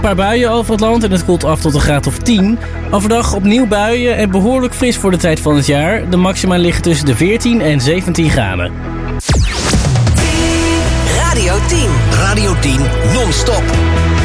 Een paar buien over het land en het koelt af tot een graad of 10. Overdag opnieuw buien en behoorlijk fris voor de tijd van het jaar. De maxima liggen tussen de 14 en 17 graden. Radio 10. Radio 10 non-stop.